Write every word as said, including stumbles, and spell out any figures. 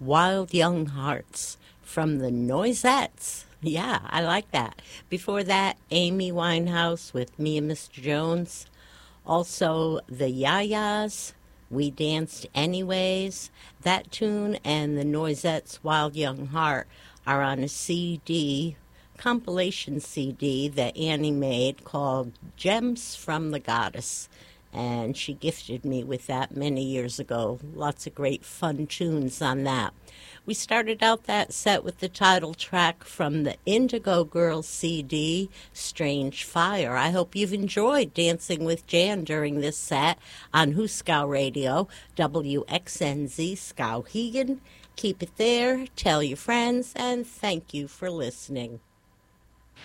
Wild Young Hearts from the Noisettes. Yeah, I like that. Before that, Amy Winehouse with Me and Mister Jones. Also, the Yayas, We Danced Anyways. That tune and the Noisettes' Wild Young Heart are on a C D, compilation C D that Annie made called Gems from the Goddess. And she gifted me with that many years ago. Lots of great fun tunes on that. We started out that set with the title track from the Indigo Girls C D, Strange Fire. I hope you've enjoyed dancing with Jan during this set on Hooskow Radio, W X N Z Skowhegan. Keep it there, tell your friends, and thank you for listening.